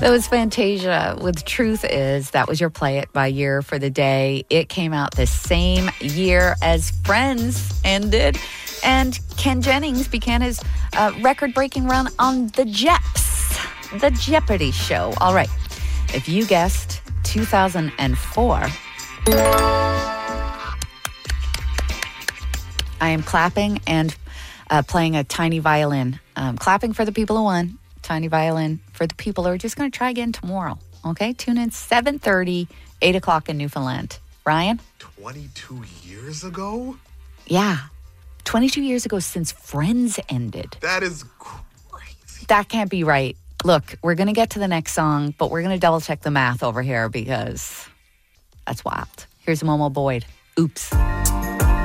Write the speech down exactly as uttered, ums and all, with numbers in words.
That was Fantasia with Truth Is. That was your Play It by year for the day. It came out the same year as Friends ended. And Ken Jennings began his uh, record-breaking run on The Jeps, The Jeopardy Show. All right. If you guessed two thousand four, I am clapping and uh, playing a tiny violin. Um, clapping for the people who won. Tiny violin for the people who are just going to try again tomorrow. Okay? Tune in seven thirty, eight o'clock in Newfoundland. Ryan? twenty-two years ago? Yeah. twenty-two years ago since Friends ended. That is crazy. That can't be right. Look, we're going to get to the next song, but we're going to double check the math over here because that's wild. Here's Momo Boyd. Oops.